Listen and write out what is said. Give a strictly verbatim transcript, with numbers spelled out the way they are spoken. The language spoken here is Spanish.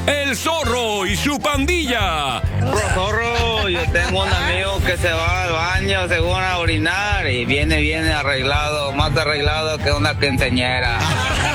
El Zorro y su pandilla. Zorro, yo tengo un amigo que se va al baño según a orinar y viene bien arreglado, más arreglado que una quinceañera.